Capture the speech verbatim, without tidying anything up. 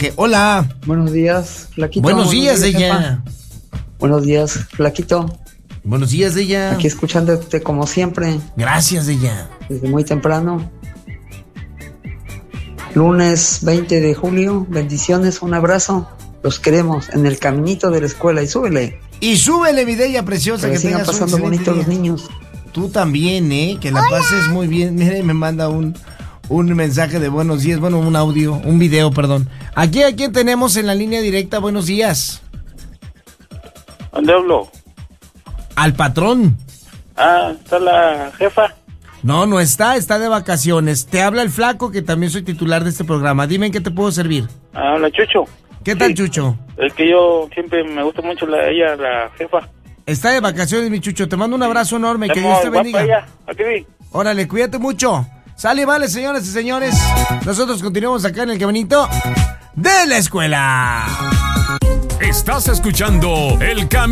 mensaje. Hola. Buenos días, Flaquito. Buenos días, ella. Buenos días, Flaquito. Buenos días, ella. Aquí escuchándote como siempre. Gracias, ella. Desde muy temprano. Lunes veinte de julio. Bendiciones, un abrazo. Los queremos en el caminito de la escuela. Y súbele. Y súbele, mi Deya preciosa. Que, que sigan tengas pasando bonito los niños. Tú también, ¿eh? Que la Hola. Pases muy bien. Mire, me manda un, un mensaje de buenos días. Bueno, un audio, un video, perdón. Aquí, ¿a quién tenemos en la línea directa? Buenos días. ¿Dónde hablo? Al patrón. Ah, ¿está la jefa? No, no está, está de vacaciones. Te habla el Flaco, que también soy titular de este programa. Dime en qué te puedo servir. Ah, la Chucho. ¿Qué tal, sí. Chucho? Es que yo siempre me gusta mucho la, ella, la jefa. Está de vacaciones, mi Chucho. Te mando un abrazo enorme. Estamos, que Dios te bendiga. Allá. Aquí vi. Órale, cuídate mucho. Sale, vale, señoras y señores. Nosotros continuamos acá en el caminito de la escuela. Estás escuchando El Camino.